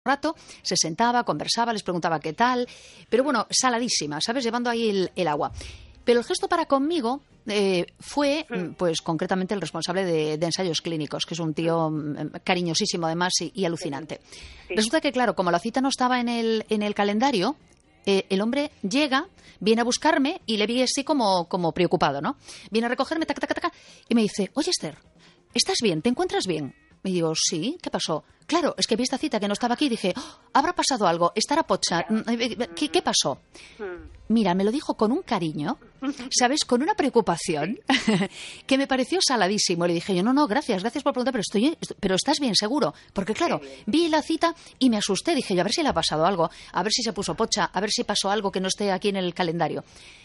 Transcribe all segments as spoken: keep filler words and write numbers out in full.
rato, se sentaba, conversaba, les preguntaba qué tal, pero bueno, saladísima, ¿sabes? Llevando ahí el, el agua. Pero el gesto para conmigo eh, fue, pues concretamente, el responsable de, de ensayos clínicos, que es un tío cariñosísimo además y, y alucinante. Sí. Resulta que, claro, como la cita no estaba en el, en el calendario, eh, el hombre llega, viene a buscarme y le vi así como, como preocupado, ¿no? Viene a recogerme, taca, taca, taca, y me dice, oye, Esther, ¿estás bien? ¿Te encuentras bien? Y digo, sí, ¿qué pasó? Claro, es que vi esta cita que no estaba aquí y dije, oh, habrá pasado algo, estará pocha. ¿Qué, ¿Qué pasó? Mira, me lo dijo con un cariño, ¿sabes? Con una preocupación que me pareció saladísimo. Le dije yo, no, no, gracias, gracias por preguntar, pero estoy, pero estás bien, seguro. Porque claro, vi la cita y me asusté. Dije yo, a ver si le ha pasado algo, a ver si se puso pocha, a ver si pasó algo que no esté aquí en el calendario.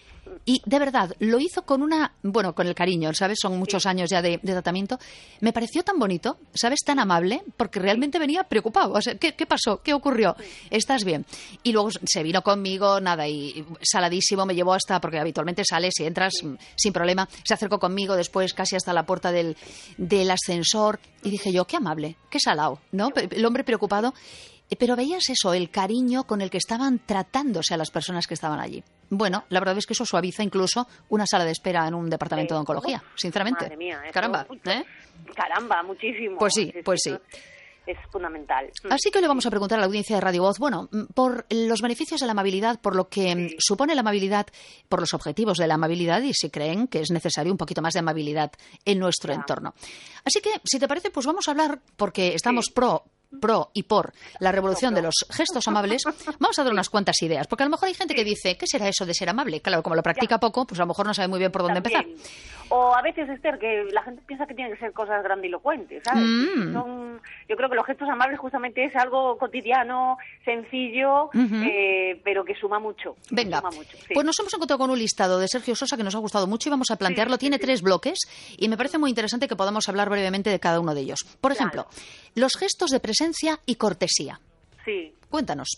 Y de verdad, lo hizo con una, bueno, con el cariño, ¿sabes? Son muchos sí. años ya de, de tratamiento. Me pareció tan bonito, ¿sabes? Tan amable, porque realmente venía preocupado. O sea, ¿qué, qué pasó? ¿Qué ocurrió? ¿Estás bien? Y luego se vino conmigo, nada, y saladísimo, me llevó hasta, porque habitualmente sales y entras sí. sin problema. Se acercó conmigo después casi hasta la puerta del, del ascensor. Y dije yo, qué amable, qué salado, ¿no? El hombre preocupado. Pero veías eso, el cariño con el que estaban tratándose a las personas que estaban allí. Bueno, la verdad es que eso suaviza incluso una sala de espera en un departamento de oncología, sinceramente. Madre mía, eso, Caramba, ¿eh? Caramba, muchísimo. Pues sí, pues sí. Es fundamental. Así que le vamos a preguntar a la audiencia de Radio Voz, bueno, por los beneficios de la amabilidad, por lo que sí. supone la amabilidad, por los objetivos de la amabilidad y si creen que es necesario un poquito más de amabilidad en nuestro ya. entorno. Así que, si te parece, pues vamos a hablar, porque estamos sí. pro... pro y por la revolución de los gestos amables, vamos a dar unas cuantas ideas, porque a lo mejor hay gente que dice, ¿qué será eso de ser amable? Claro, como lo practica poco, pues a lo mejor no sabe muy bien por dónde También. empezar. O a veces, Esther, que la gente piensa que tienen que ser cosas grandilocuentes, ¿sabes? Mm. Son, yo creo que los gestos amables justamente es algo cotidiano, sencillo, uh-huh. eh, pero que suma mucho. Venga, suma mucho, sí. Pues nos hemos encontrado con un listado de Sergio Sosa que nos ha gustado mucho y vamos a plantearlo. Sí, Tiene sí, tres sí. bloques y me parece muy interesante que podamos hablar brevemente de cada uno de ellos. Por ejemplo, claro. los gestos de presencia y cortesía. Sí. Cuéntanos.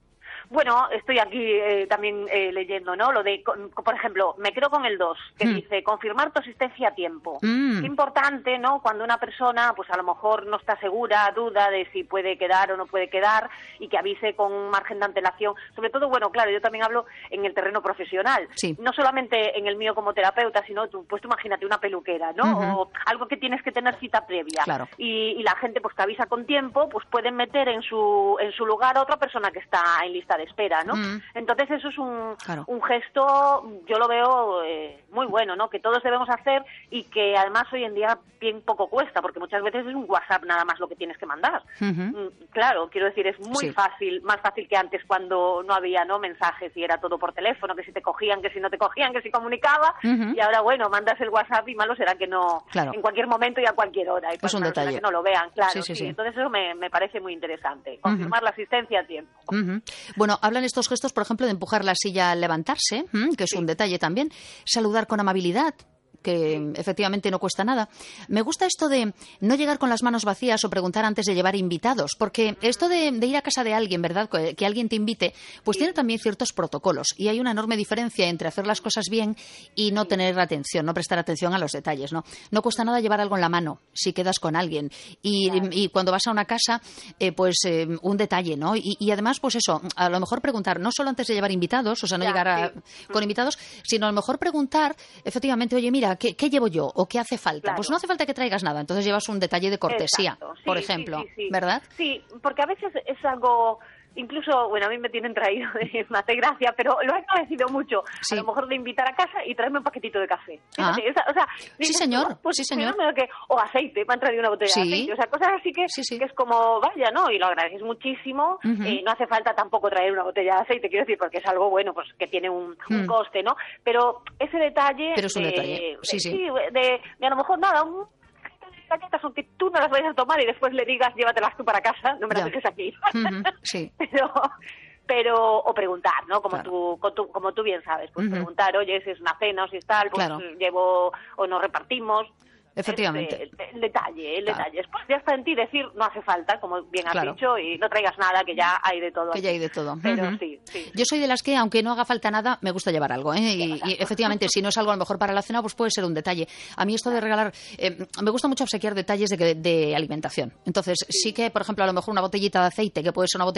Bueno, estoy aquí eh, también eh, leyendo, ¿no? Lo de, con, por ejemplo, me quedo con el dos, que mm. dice, confirmar tu asistencia a tiempo. Mm. Qué importante, ¿no? Cuando una persona, pues a lo mejor no está segura, duda de si puede quedar o no puede quedar, y que avise con un margen de antelación. Sobre todo, bueno, claro, yo también hablo en el terreno profesional. Sí. No solamente en el mío como terapeuta, sino, tú, pues tú imagínate una peluquera, ¿no? Uh-huh. O algo que tienes que tener cita previa. Claro. Y, y la gente, pues que avisa con tiempo, pues pueden meter en su, en su lugar a otra persona que está en lista de espera, ¿no? Mm. Entonces eso es un, claro. un gesto, yo lo veo eh, muy bueno, ¿no? Que todos debemos hacer y que además hoy en día bien poco cuesta, porque muchas veces es un WhatsApp nada más lo que tienes que mandar. Uh-huh. Claro, quiero decir, es muy sí. fácil, más fácil que antes cuando no había, ¿no? mensajes y era todo por teléfono, que si te cogían, que si no te cogían, que si comunicaba, uh-huh. y ahora, bueno, mandas el WhatsApp y malo será que no, claro. en cualquier momento y a cualquier hora. Y pues un detalle. Que no lo vean, claro. Sí, sí, sí. Sí. Entonces eso me, me parece muy interesante, confirmar uh-huh. la asistencia a tiempo. Uh-huh. Bueno, hablan estos gestos, por ejemplo, de empujar la silla al levantarse, que es sí. un detalle también, saludar con amabilidad, que efectivamente no cuesta nada. Me gusta esto de no llegar con las manos vacías o preguntar antes de llevar invitados, porque esto de, de ir a casa de alguien, ¿verdad?, que, que alguien te invite, pues sí. tiene también ciertos protocolos y hay una enorme diferencia entre hacer las cosas bien y no tener atención, no prestar atención a los detalles, ¿no? No cuesta nada llevar algo en la mano si quedas con alguien y, claro. y cuando vas a una casa, eh, pues eh, un detalle, ¿no? Y, y además, pues eso, a lo mejor preguntar, no solo antes de llevar invitados, o sea, no ya, llegar a, sí. con invitados, sino a lo mejor preguntar, efectivamente, oye, mira, ¿Qué, ¿qué llevo yo? ¿O qué hace falta? Claro. Pues no hace falta que traigas nada, entonces llevas un detalle de cortesía, sí, por ejemplo, sí, sí, sí. ¿verdad? Sí, porque a veces es algo, incluso, bueno, a mí me tienen traído, me hace gracia, pero lo he agradecido mucho, sí. a lo mejor de invitar a casa y traerme un paquetito de café. Ah. O sea, sí, señor, pues, sí, señor. Que, o aceite, me han traído una botella sí. de aceite, o sea, cosas así que, sí, sí. que es como, vaya, ¿no? Y lo agradeces muchísimo, uh-huh. eh, no hace falta tampoco traer una botella de aceite, quiero decir, porque es algo, bueno, pues que tiene un, un mm. coste, ¿no? Pero ese detalle... Pero es un de, detalle, sí, sí. sí de, de a lo mejor nada, un... galletas, aunque tú no las vayas a tomar y después le digas llévatelas tú para casa, no me las dejes aquí. Uh-huh. Sí. Pero... pero o preguntar, ¿no? Como claro. tú como tú, como tú bien sabes, pues uh-huh. preguntar, oye, si es una cena o si es tal, pues claro. llevo o nos repartimos. efectivamente. El, el detalle, el claro. detalle. Después ya está en ti decir, no hace falta, como bien has claro. dicho, y no traigas nada, que ya hay de todo. Que aquí. ya hay de todo. Pero uh-huh. sí, sí. Yo soy de las que, aunque no haga falta nada, me gusta llevar algo, ¿eh? Y, y efectivamente, si no es algo a lo mejor para la cena, pues puede ser un detalle. A mí esto de regalar, eh, me gusta mucho obsequiar detalles de, de alimentación. Entonces, sí. sí que, por ejemplo, a lo mejor una botellita de aceite, que puede ser una botella